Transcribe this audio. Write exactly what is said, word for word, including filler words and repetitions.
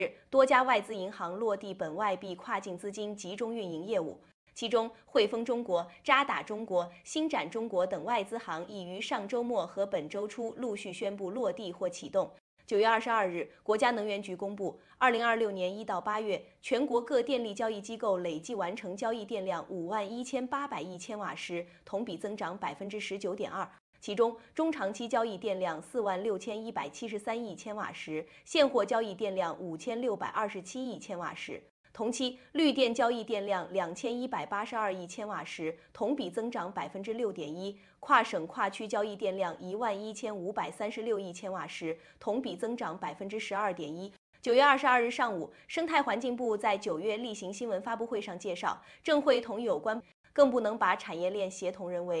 多家外资银行落地本外币跨境资金集中运营业务，其中汇丰中国、渣打中国、星展中国等外资行已于上周末和本周初陆续宣布落地或启动。九月二十二日，国家能源局公布，二零二六年一到八月，全国各电力交易机构累计完成交易电量五万一千八百亿千瓦时，同比增长百分之十九点二。其中，中长期交易电量四万六千一百七十三亿千瓦时，现货交易电量五千六百二十七亿千瓦时。同期，绿电交易电量两千一百八十二亿千瓦时，同比增长百分之六点一；跨省跨区交易电量一万一千五百三十六亿千瓦时，同比增长百分之十二点一。九月二十二日上午，生态环境部在九月例行新闻发布会上介绍，正会同有关，更不能把产业链协同人为。